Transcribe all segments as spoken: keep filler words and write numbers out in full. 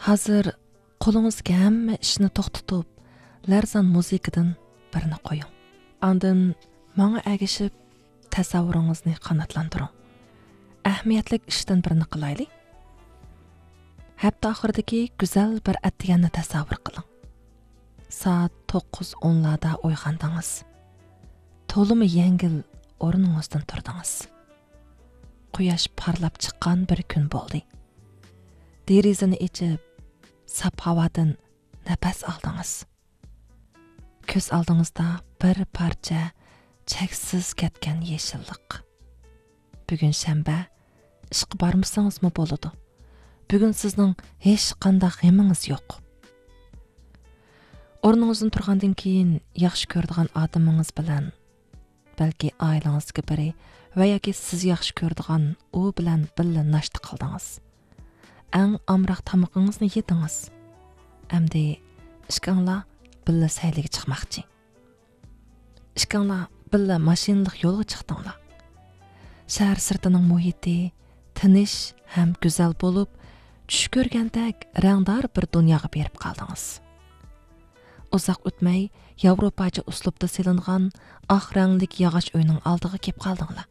Hazır qo'lingizga hamma ishni to'xtatib, larzon muzikadan birini qo'ying. Ondan menga agishib tasavvuringizni qanotlantiring. Ahamiyatli ishdan birini qilaylik. Hafta oxiridagi go'zal bir attiganni tasavvur qiling. Soat to'qqiz o'nlarda uyg'ondingiz. To'limi yengil o'rningizdan turdingiz. Quyosh parlab chiqqan bir kun bo'ldi. Derizani ichib, sap havodan nafas oldingiz. Ko'z oldingizda bir parcha cheksiz ketgan yeshillik. Bugun shanba, ishga bormasangizmi bo'ladi. Bugun sizning hech qanday g'imingiz yo'q. O'rningizdan turgandan keyin yaxshi ko'radigan odamingiz bilan, balki oilangizga biri va yoki siz yaxshi ko'radigan u bilan birga nashta qildingiz. Eng amroq tamoqingizni yedingiz. Endi ishkanglar birga sayliga chiqmoqchi. Ishkanglar birga mashinalik yo'lga chiqdinglar. Shahar sirtining muhiti tinish ham go'zal bo'lib, tush ko'rgandek rangdor bir dunyoga berib qoldingiz. Uzoq o'tmay Yevropacha uslubda selingan oq ranglik yog'och uyning oldiga kelib qoldinglar.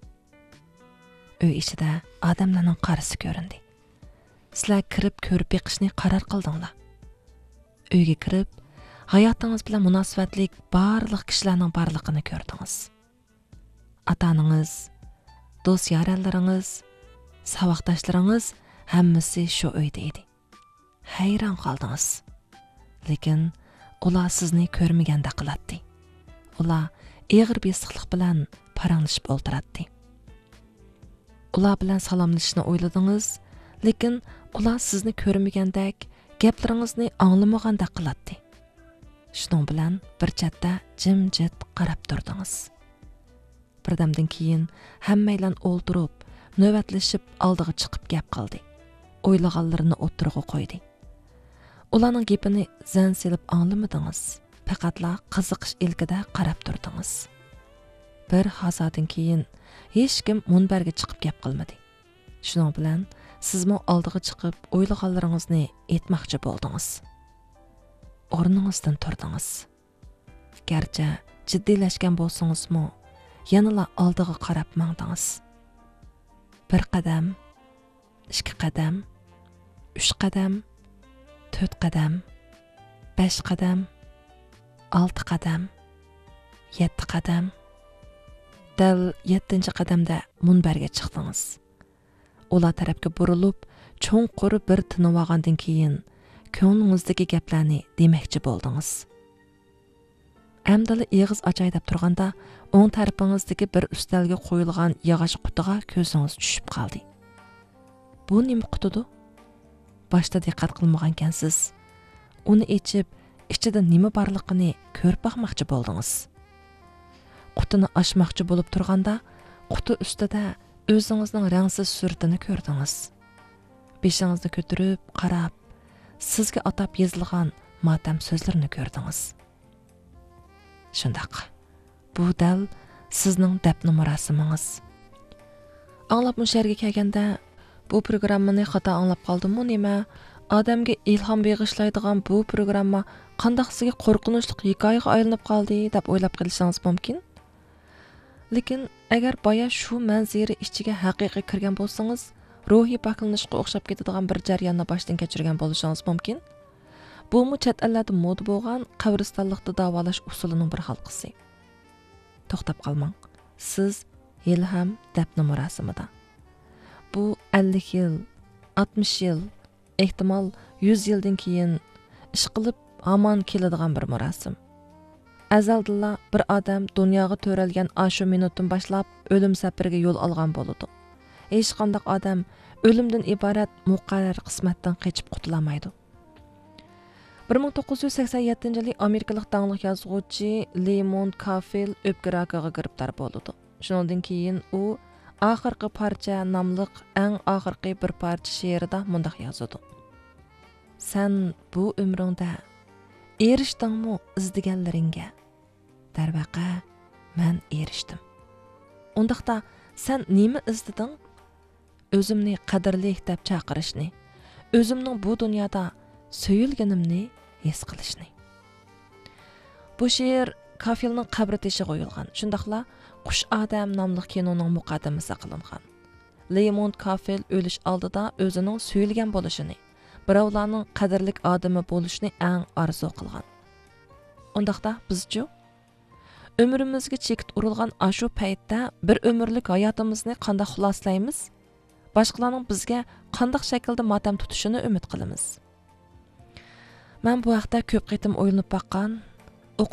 Uy ichida odamlarning qarisi ko'rindi. Sizlar kirib ko'rib beqishni qaror qildinglar. Uyga kirib, hayotingiz bilan munosabatlik barliq kishilarning borligini ko'rdingiz. Ota-onangiz, do'st yaranlaringiz, saboqdoshlaringiz hammasi shu uyda edi. Hayron qoldingiz. Lekin ular sizni ko'rmaganda qilatdi. Ular eg'ir besiqlik bilan paranglashib o'ltiratdi. Ular bilan salomlashishni o'yladingiz, lekin ular sizni ko'rmagandek, gaplaringizni anglamaganda qilatdi. Shuning bilan bir chatda jimjit qarab turdingiz. Birdamdan keyin hammaylar o'ltirib, navbatlashib oldiga chiqib gap qildi. O'ylaganlarini o'tirg'a qo'ydi. Ularning gapini zan silib anglamadingiz. Faqatla qiziqish ilkida qarab turdingiz. Bir hazoddan keyin hech kim munbarga chiqib gap qilmadi. Shuning bilan sizmi oldiga chiqib o'ylaganlaringizni aytmoqchi bo'ldingiz. O'rningizdan turdingiz. Garchi jiddiylashgan bo'lsangizmi, yanala oldiga qarab mangdingiz. Bir qadam, ikki qadam, uch qadam, to'rt qadam, besh qadam, olti qadam, yetti qadam. Dal yettinchi qadamda munbarga chiqdingiz. Ular tarafga burilib, cho'nqur bir tinib olgandan keyin ko'nglingizdagi gaplarni demoqchi bo'ldingiz. Amdala eg'iz ochay deb turganda, o'ng tarafingizdagi bir ustalga qo'yilgan yog'och qutiga ko'zingiz tushib qoldi. Bu nima qutidi? Boshda diqqat qilmagansiz. Uni ichib, ichida nima borligini ko'rib boqmoqchi bo'ldingiz. Qutini ochmoqchi bo'lib turganda, quti ustida o'zingizning rangsiz suratini ko'rdingiz. Beshingizni ko'tarib, qarab, sizga atab yozilgan motam so'zlarini ko'rdingiz. Shundaq. Bu dal sizning dafn marosimingiz. Anglab musharga kelganda, bu programmani xato anglab qoldimmi nima? Odamga ilhom beg'ishlaydigan bu programma qandaqsiga qo'rqinchli hikoyaga aylanib qoldi deb o'ylab qolishingiz mumkin. Lekin agar boya shu manzara ichiga haqiqiy kirgan bo'lsangiz, ruhiy paklanishga o'xshab ketadigan bir jarayonni boshdan kechirgan bo'lishingiz mumkin. Bu mu chet ellarda moda bo'lgan qabristonlikda davolash usulining bir halqasi. To'xtab qolmang. Siz hali ham dafn marosimida. Bu ellik yil, oltmish yil, ehtimol yuz yildan keyin ish qilib hamon keladigan bir marosim. Azaldilla bir odam dunyoga to'ralgan ashu minutdan boshlab o'lim safariga yo'l olgan bo'ladi. Hech qanday odam o'limdan iborat muqarrar qismatdan qochib qutulamaydi. bir ming to'qqiz yuz sakson yettinchi yili amerikalik tanglik yozuvchi Lemon Kafel o'pka rakiga giribdor bo'ldi. Shundan keyin u oxirgi parcha nomli eng oxirgi bir parcha she'rida mundaq yozadi. Sen bu umringda erishdingmi izdiganlaringga? Darvaqa, men erishdim. Undaqda sen nima izdiding? O'zimni qadrli deb chaqirishni, o'zimning bu dunyoda söyülgenimni his qilishni. Bu she'r Kafilning qabri teshig'i qo'yilgan. Shundaqla Qush Adam nomli kinoning muqaddimasi qilingan. Lemont Kafil o'lish oldida o'zining söyilgan bo'lishini, birovlarning qadrlik odami bo'lishni eng orzu qilgan. Undaqda bizchu ömrümizge chekit urilgan ashu paytda bir ömürlük hayatimizni qanday xuloslaymiz? Başqalarning bizga qanday shaklda motam tutishini umid qilamiz. Men bu haqda ko'p qitim o'ylanib baqqan,